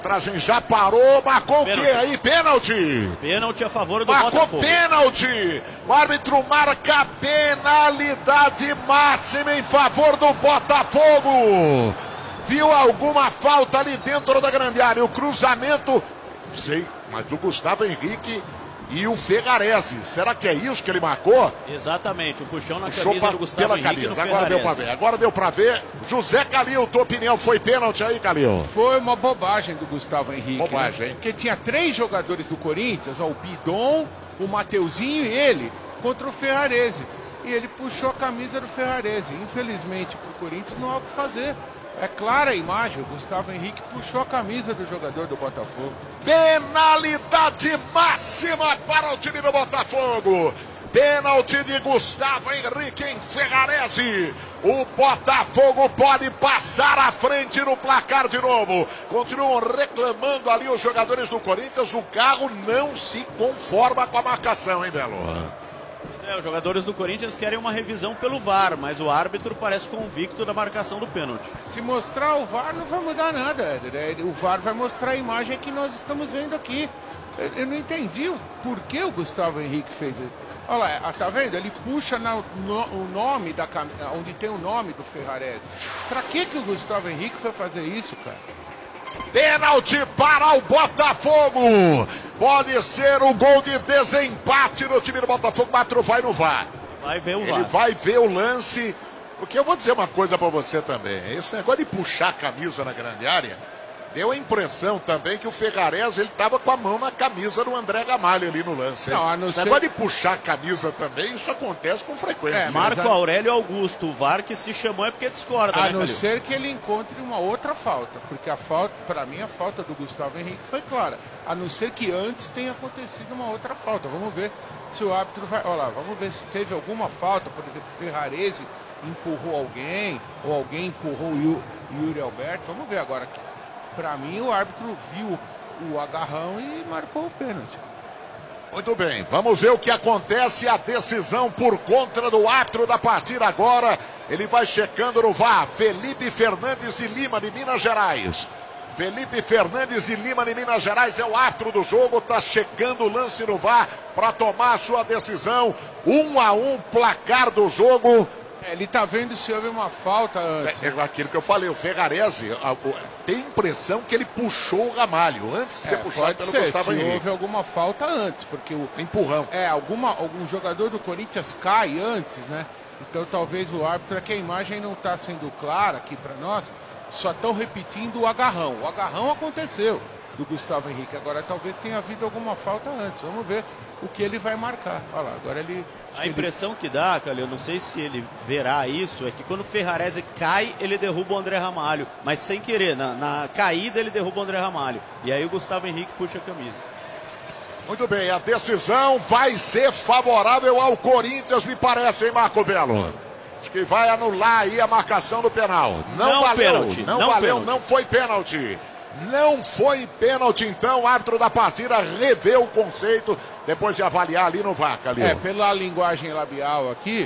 Tragem já parou, marcou pênalti. O que aí? Pênalti! Pênalti a favor do Botafogo. Marcou Pênalti! O árbitro marca penalidade máxima em favor do Botafogo. Viu alguma falta ali dentro da grande área? O cruzamento, não sei, mas do Gustavo Henrique e o Ferrarese. Será que é isso que ele marcou? Exatamente, o puxão na Puxou camisa do Gustavo pela Henrique. Camisa. Agora deu pra ver, agora deu pra ver. José Calil, tua opinião, foi pênalti aí, Calil? Foi uma bobagem do Gustavo Henrique. Bobagem, né? hein? Porque tinha 3 jogadores do Corinthians, ó, o Bidon, o Mateuzinho e ele, contra o Ferrarese. E ele puxou a camisa do Ferrarese. Infelizmente, pro Corinthians não há o que fazer. É clara a imagem, o Gustavo Henrique puxou a camisa do jogador do Botafogo. Penalidade máxima para o time do Botafogo. Pênalti de Gustavo Henrique em Ferrarese. O Botafogo pode passar à frente no placar de novo. Continuam reclamando ali os jogadores do Corinthians. O carro não se conforma com a marcação, hein, Belo? Os jogadores do Corinthians querem uma revisão pelo VAR, mas o árbitro parece convicto da marcação do pênalti. Se mostrar o VAR não vai mudar nada, Éder. O VAR vai mostrar a imagem que nós estamos vendo aqui. Eu não entendi o porquê o Gustavo Henrique fez isso. Olha lá, tá vendo? Ele puxa o nome da camisa, onde tem o nome do Ferrarese. Pra que o Gustavo Henrique foi fazer isso, cara? Pênalti para o Botafogo. Pode ser o gol de desempate no time do Botafogo. O árbitro vai no VAR. Vai ver o VAR. Ele vai ver o lance. Porque eu vou dizer uma coisa para você também. Esse negócio de puxar a camisa na grande área deu a impressão também que o Ferrarese ele estava com a mão na camisa do André Gamalho ali no lance. Não, Esse negócio de puxar a camisa também, isso acontece com frequência. Marco Aurélio Augusto, o VAR que se chamou é porque discorda, A né, não Calil? ser que ele encontre uma outra falta, porque a falta, para mim, a falta do Gustavo Henrique foi clara. A não ser que antes tenha acontecido uma outra falta. Vamos ver se o árbitro vai... Olha lá, vamos ver se teve alguma falta, por exemplo, Ferrarese empurrou alguém, ou alguém empurrou o Yuri Alberto. Vamos ver agora aqui. Para mim, o árbitro viu o agarrão e marcou o pênalti. Muito bem, vamos ver o que acontece. A decisão por conta do árbitro da partida agora. Ele vai checando no VAR. Felipe Fernandes de Lima, de Minas Gerais. Felipe Fernandes de Lima, de Minas Gerais, é o árbitro do jogo. Está checando o lance no VAR para tomar a sua decisão. 1-1, placar do jogo. Ele tá vendo se houve uma falta antes. É aquilo que eu falei, o Ferrarese tem impressão que ele puxou o Ramalho antes de ser puxado pelo Gustavo Henrique. Houve alguma falta antes, porque o empurrão. Algum jogador do Corinthians cai antes, né? Então talvez o árbitro, é que a imagem não está sendo clara aqui para nós, só estão repetindo o agarrão. O agarrão aconteceu do Gustavo Henrique, agora talvez tenha havido alguma falta antes. Vamos ver o que ele vai marcar. Olha lá, agora ele... A impressão que dá, Calil, eu não sei se ele verá isso, é que quando o Ferrarese cai, ele derruba o André Ramalho. Mas sem querer, na caída ele derruba o André Ramalho. E aí o Gustavo Henrique puxa a camisa. Muito bem, a decisão vai ser favorável ao Corinthians, me parece, hein, Marco Belo? Acho que vai anular aí a marcação do penal. Não valeu, pênalti, não valeu, pênalti. Não foi pênalti. Não foi pênalti, então o árbitro da partida revê o conceito depois de avaliar ali no VAR, Calil. Pela linguagem labial aqui,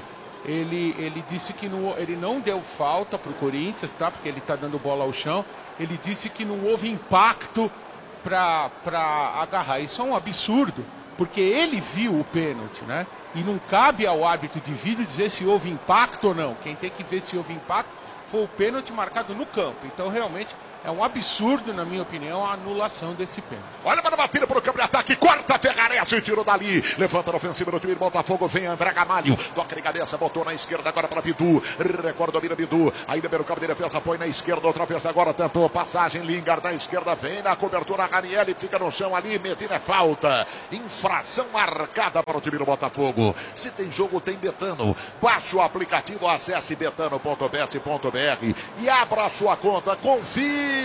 ele disse que ele não deu falta pro Corinthians, tá? Porque ele tá dando bola ao chão. Ele disse que não houve impacto para agarrar. Isso é um absurdo, porque ele viu o pênalti, né? E não cabe ao árbitro de vídeo dizer se houve impacto ou não. Quem tem que ver se houve impacto foi o pênalti marcado no campo. Então, realmente... é um absurdo, na minha opinião, a anulação desse pênalti. Olha para a batida para o campo de ataque. Corta Ferrarese, tirou dali. Levanta na ofensiva do time do Botafogo. Vem André Gamalho. Toca de cabeça, botou na esquerda agora para Bidu. Recorda, domina Bidu. Ainda pelo campo de defesa, põe na esquerda. Outra vez agora tentou passagem. Lingard na esquerda. Vem na cobertura. Ranieri fica no chão ali. Medina é falta. Infração marcada para o time do Botafogo. Se tem jogo, tem Betano. Baixe o aplicativo, acesse betano.bet.br e abra a sua conta. Confia.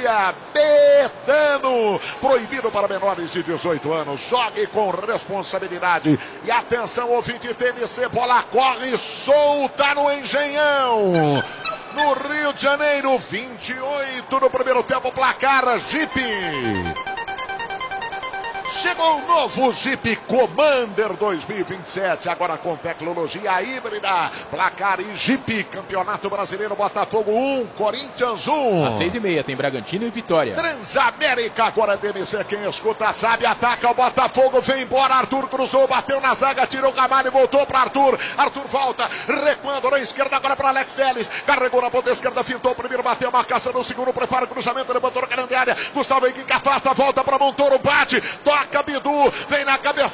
Betano, proibido para menores de 18 anos. Jogue com responsabilidade. E atenção, ouvinte TNC, bola corre solta no Engenhão. No Rio de Janeiro, 28 no primeiro tempo, placar Jeep. Chegou o novo Jeep Commander 2027, agora com tecnologia híbrida. Placar e Jeep, Campeonato Brasileiro, Botafogo 1, Corinthians 1. Às 6h30 tem Bragantino e Vitória. Transamérica, agora DMC, quem escuta sabe, ataca o Botafogo, vem embora, Arthur cruzou, bateu na zaga, tirou o Gamalho, voltou para Arthur volta, recuando na esquerda, agora para Alex Telles, carregou na ponta esquerda, fintou o primeiro, bateu a marcação no segundo, prepara o cruzamento, levantou na grande área, Gustavo Henrique afasta, volta para Montoro, bate, toca Bidu, vem na cabeça.